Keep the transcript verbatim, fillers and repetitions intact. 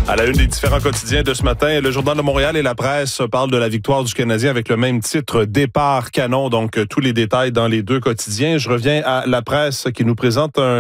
À la une des différents quotidiens de ce matin, le Journal de Montréal et la presse parlent de la victoire du Canadien avec le même titre, Départ canon. Donc, tous les détails dans les deux quotidiens. Je reviens à la presse qui nous présente un